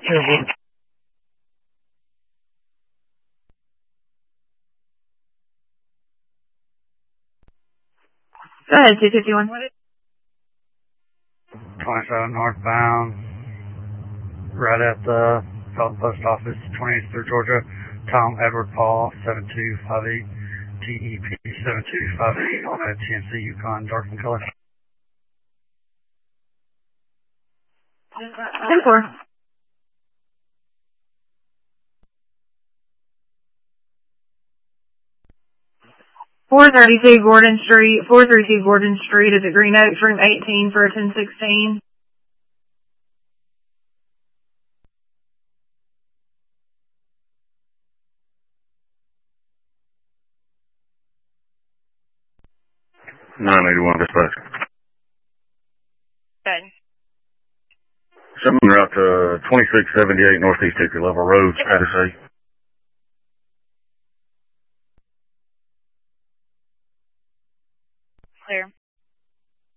Go ahead, 251. 27 northbound, right at the South Post Office, 28th through Georgia. Tom Edward Paul, 7258, TEP 7258 on a GMC Yukon, dark in color. 10-4. Gordon Street, 432 Gordon Street is at Green Oaks, room 18 for a 1016. Dispatch. Good. Send me route to 2678 Northeast Hickory Level Road, status A. Clear.